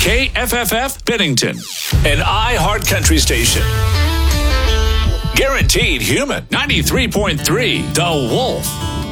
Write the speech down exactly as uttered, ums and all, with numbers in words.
K F F F Bennington, an iHeart Country station. Guaranteed human. ninety-three point three The Wolf.